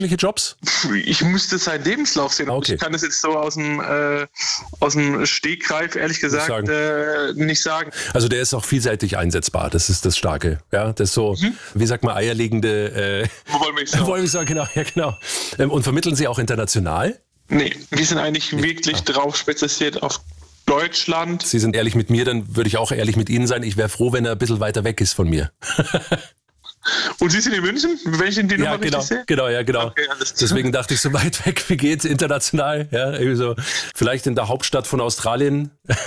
Jobs? Ich müsste seinen Lebenslauf sehen. Okay. Ich kann das jetzt so aus dem Stegreif, ehrlich gesagt, nicht sagen. Also der ist auch vielseitig einsetzbar, das ist das Starke. Ja, das ist so, wie sagt man, eierlegende Wollmilchsau. Genau, ja genau. Und vermitteln Sie auch international? Nee, wir sind eigentlich wirklich drauf spezialisiert auf Deutschland. Sie sind ehrlich mit mir, dann würde ich auch ehrlich mit Ihnen sein. Ich wäre froh, wenn er ein bisschen weiter weg ist von mir. Und Sie sind in München? Wenn ich die Nummer richtig sehe? Genau. Okay, Deswegen dachte ich, so weit weg, wie geht's international? Ja, irgendwie so, vielleicht in der Hauptstadt von Australien.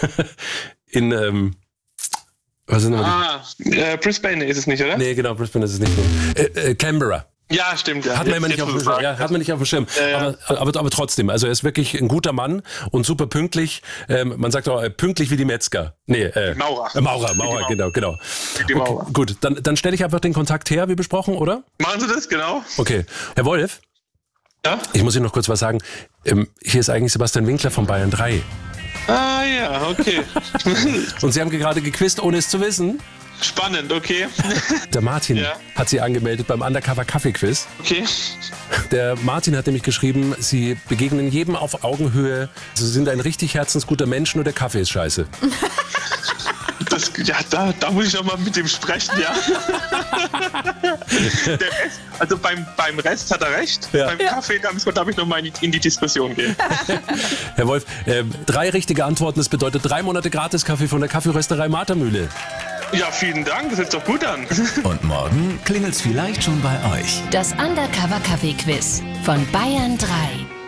Was sind Brisbane ist es nicht, oder? Nee, genau, Brisbane ist es nicht. Canberra. Ja, stimmt. Ja. Hat man nicht auf dem Schirm. Ja. Aber trotzdem, also er ist wirklich ein guter Mann und super pünktlich. Man sagt auch pünktlich wie die Metzger. Nee, Maurer. Maurer, genau. Die Maurer. Okay, gut, dann stelle ich einfach den Kontakt her, wie besprochen, oder? Machen Sie das, genau. Okay. Herr Wolf? Ja? Ich muss Ihnen noch kurz was sagen. Hier ist eigentlich Sebastian Winkler von Bayern 3. Ah ja, okay. Und Sie haben gerade gequizt, ohne es zu wissen. Spannend, okay. Der Martin hat Sie angemeldet beim Undercover-Kaffee-Quiz. Okay. Der Martin hat nämlich geschrieben, Sie begegnen jedem auf Augenhöhe. Sie sind ein richtig herzensguter Mensch, nur der Kaffee ist scheiße. Da muss ich noch mal mit dem sprechen, ja. Der Rest, also beim Rest hat er recht. Ja. Beim Kaffee, da darf ich noch mal in die Diskussion gehen. Herr Wolf, 3 richtige Antworten, das bedeutet 3 Monate Gratis-Kaffee von der Kaffeerösterei Martermühle. Ja, vielen Dank, das hört sich doch gut an. Und morgen klingelt's vielleicht schon bei euch. Das Undercover Kaffee Quiz von Bayern 3.